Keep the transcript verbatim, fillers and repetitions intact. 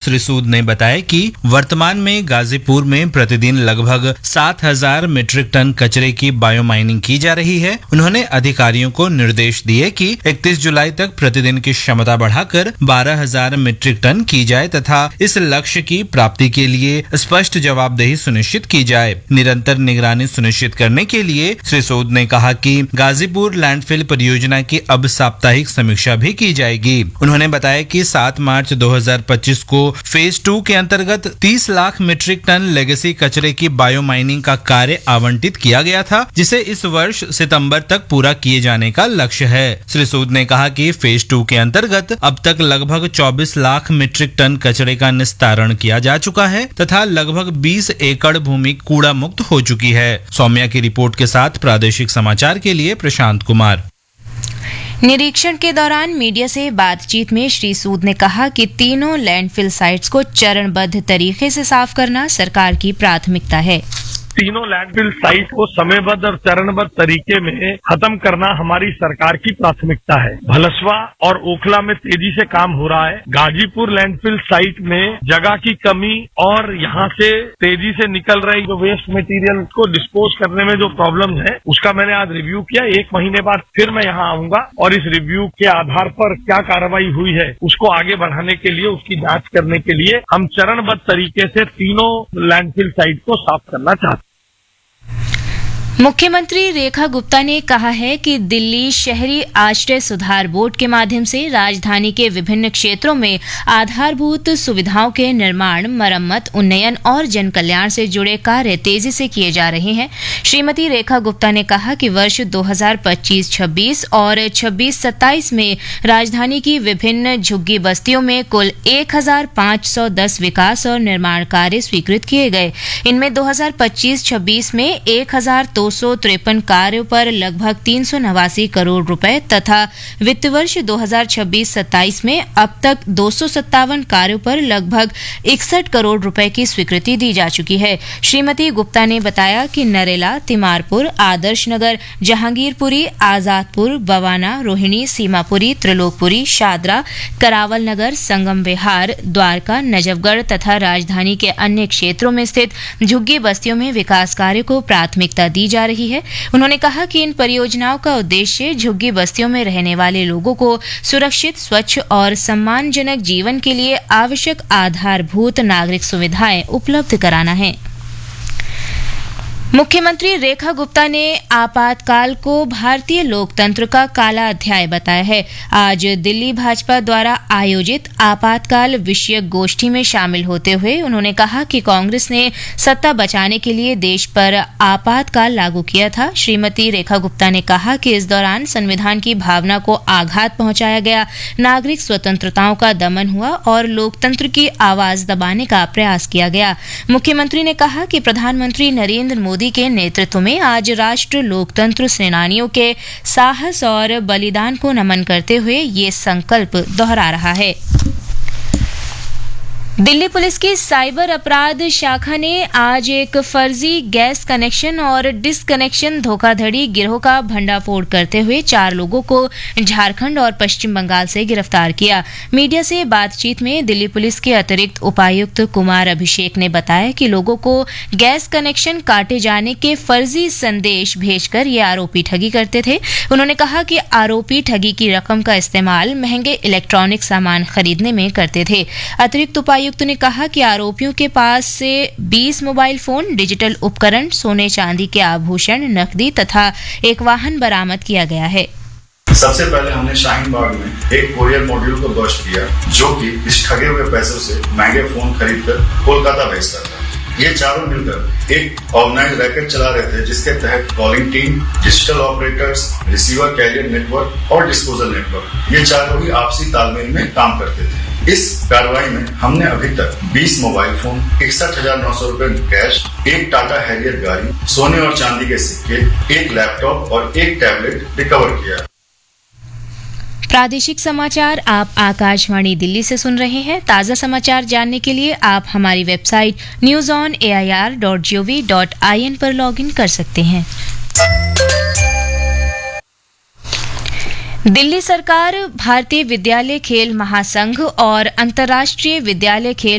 श्री सूद ने बताया कि वर्तमान में गाजीपुर में प्रतिदिन लगभग सात हजार मीट्रिक टन कचरे की बायोमाइनिंग की जा रही है। उन्होंने अधिकारियों को निर्देश दिए कि इकतीस जुलाई तक प्रतिदिन की क्षमता बढ़ाकर बारह हजार मीट्रिक टन की जाए तथा इस लक्ष्य की प्राप्ति के लिए स्पष्ट जवाबदेही सुनिश्चित की जाए। निरंतर निगरानी सुनिश्चित करने के लिए श्री सूद ने कहा कि गाजीपुर लैंडफिल परियोजना की अब साप्ताहिक समीक्षा भी की जाएगी। उन्होंने बताया कि सात मार्च दो हजार पच्चीस को फेज टू के अंतर्गत तीस लाख मीट्रिक टन लेगेसी कचरे की बायोमाइनिंग का कार्य आवंटित किया गया था, जिसे इस वर्ष सितंबर तक पूरा किए जाने का लक्ष्य है। श्री सूद ने कहा कि फेज टू के अंतर्गत अब तक लगभग चौबीस लाख मीट्रिक टन कचरे का निस्तारण किया जा चुका है तथा लगभग बीस एकड़ भूमि कूड़ा मुक्त हो चुकी है। सौम्या की रिपोर्ट के साथ प्रादेशिक समाचार के लिए प्रशांत कुमार। निरीक्षण के दौरान मीडिया से बातचीत में श्री सूद ने कहा कि तीनों लैंडफिल साइट्स को चरणबद्ध तरीके से साफ करना सरकार की प्राथमिकता है। तीनों लैंडफिल साइट को समयबद्ध और चरणबद्ध तरीके में खत्म करना हमारी सरकार की प्राथमिकता है। भलसवा और ओखला में तेजी से काम हो रहा है। गाजीपुर लैंडफिल साइट में जगह की कमी और यहाँ से तेजी से निकल रही जो वेस्ट मटेरियल को डिस्पोज करने में जो प्रॉब्लम है, उसका मैंने आज रिव्यू किया। एक महीने बाद फिर मैं यहाँ आऊंगा और इस रिव्यू के आधार पर क्या कार्रवाई हुई है उसको आगे बढ़ाने के लिए, उसकी जांच करने के लिए हम चरणबद्ध तरीके से तीनों लैंडफिल साइट को साफ करना चाहते हैं। मुख्यमंत्री रेखा गुप्ता ने कहा है कि दिल्ली शहरी आश्रय सुधार बोर्ड के माध्यम से राजधानी के विभिन्न क्षेत्रों में आधारभूत सुविधाओं के निर्माण, मरम्मत, उन्नयन और जन कल्याण से जुड़े कार्य तेजी से किए जा रहे हैं। श्रीमती रेखा गुप्ता ने कहा कि वर्ष दो हजार पच्चीस छब्बीस और छब्बीस सत्ताईस में राजधानी की विभिन्न झुग्गी बस्तियों में कुल एक हजार पांच सौ दस विकास और निर्माण कार्य स्वीकृत किए गए। इनमें दो हजार पच्चीस छब्बीस में एक हजार दो सौ तिरपन कार्यों पर लगभग तीन सौ नवासी करोड़ रुपए तथा वित्त वर्ष दो हजार छब्बीस सत्ताईस में अब तक दो सौ सत्तावन कार्यों पर लगभग इकसठ करोड़ रुपए की स्वीकृति दी जा चुकी है। श्रीमती गुप्ता ने बताया कि नरेला, तिमारपुर, आदर्श नगर, जहांगीरपुरी, आजादपुर, बवाना, रोहिणी, सीमापुरी, त्रिलोकपुरी, शादरा, करावल नगर, संगम विहार, द्वारका, नजफगढ़ तथा राजधानी के अन्य क्षेत्रों में स्थित झुग्गी बस्तियों में विकास कार्य को प्राथमिकता दी जा रही है। उन्होंने कहा कि इन परियोजनाओं का उद्देश्य झुग्गी बस्तियों में रहने वाले लोगों को सुरक्षित, स्वच्छ और सम्मानजनक जीवन के लिए आवश्यक आधारभूत नागरिक सुविधाएं उपलब्ध कराना है। मुख्यमंत्री रेखा गुप्ता ने आपातकाल को भारतीय लोकतंत्र का काला अध्याय बताया है। आज दिल्ली भाजपा द्वारा आयोजित आपातकाल विषयक गोष्ठी में शामिल होते हुए उन्होंने कहा कि कांग्रेस ने सत्ता बचाने के लिए देश पर आपातकाल लागू किया था। श्रीमती रेखा गुप्ता ने कहा कि इस दौरान संविधान की भावना को आघात पहुंचाया गया, नागरिक स्वतंत्रताओं का दमन हुआ और लोकतंत्र की आवाज दबाने का प्रयास किया गया। मुख्यमंत्री ने कहा कि प्रधानमंत्री नरेंद्र मोदी के नेतृत्व में आज राष्ट्र लोकतंत्र सेनानियों के साहस और बलिदान को नमन करते हुए ये संकल्प दोहरा रहा है। दिल्ली पुलिस की साइबर अपराध शाखा ने आज एक फर्जी गैस कनेक्शन और डिसकनेक्शन धोखाधड़ी गिरोह का भंडाफोड़ करते हुए चार लोगों को झारखंड और पश्चिम बंगाल से गिरफ्तार किया। मीडिया से बातचीत में दिल्ली पुलिस के अतिरिक्त उपायुक्त कुमार अभिषेक ने बताया कि लोगों को गैस कनेक्शन काटे जाने के फर्जी संदेश भेजकर ये आरोपी ठगी करते थे। उन्होंने कहा कि आरोपी ठगी की रकम का इस्तेमाल महंगे इलेक्ट्रॉनिक सामान खरीदने में करते थे। अतिरिक्त उपायुक्त ने कहा कि आरोपियों के पास से बीस मोबाइल फोन, डिजिटल उपकरण, सोने चांदी के आभूषण, नकदी तथा एक वाहन बरामद किया गया है। सबसे पहले हमने शाहीन बाग में एक कोरियर मॉड्यूल को ध्वस्त किया जो कि इस ठगे हुए पैसों से महंगे फोन खरीदकर कोलकाता भेजता था। ये चारों मिलकर एक ऑर्गेनाइज्ड रैकेट चला रहे थे जिसके तहत calling team, digital operators, receiver career network और डिस्पोजल नेटवर्क, ये चारों ही आपसी तालमेल में काम करते थे। इस कार्रवाई में हमने अभी तक बीस मोबाइल फोन, इकसठ हजार नौ सौ रूपये कैश, एक टाटा हैरियर गाड़ी, सोने और चांदी के सिक्के, एक लैपटॉप और एक टैबलेट रिकवर किया। प्रादेशिक समाचार आप आकाशवाणी दिल्ली से सुन रहे हैं। ताज़ा समाचार जानने के लिए आप हमारी website news on A I R dot G O V dot I N पर लॉग इन कर सकते हैं। दिल्ली सरकार भारतीय विद्यालय खेल महासंघ और अंतर्राष्ट्रीय विद्यालय खेल